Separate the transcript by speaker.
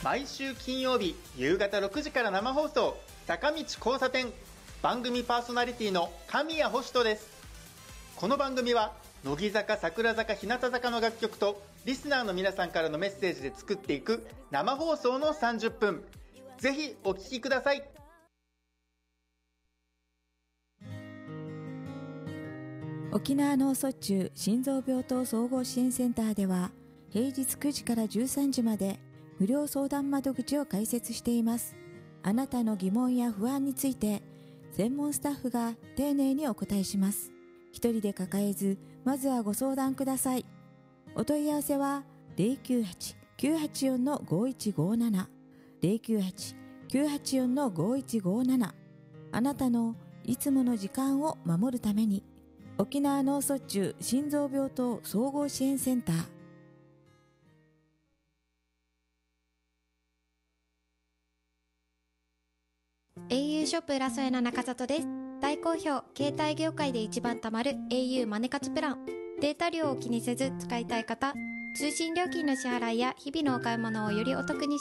Speaker 1: 毎週金曜日夕方6時から生放送、坂道交差点。番組パーソナリティの神谷星人です。この番組は乃木坂、桜坂、日向坂の楽曲とリスナーの皆さんからのメッセージで作っていく生放送の30分。ぜひお聞きください。
Speaker 2: 沖縄脳卒中心臓病棟総合支援センターでは平日9時から13時まで無料相談窓口を開設しています。あなたの疑問や不安について専門スタッフが丁寧にお答えします。一人で抱えず、まずはご相談ください。お問い合わせは 098-984-5157 098-984-5157。 あなたのいつもの時間を守るために、沖縄脳卒中心臓病棟総合支援センター。
Speaker 3: au ショップ浦添の中里です。大好評、携帯業界で一番貯まる au マネ活プラン。データ量を気にせず使いたい方、通信料金の支払いや日々のお買い物をよりお得に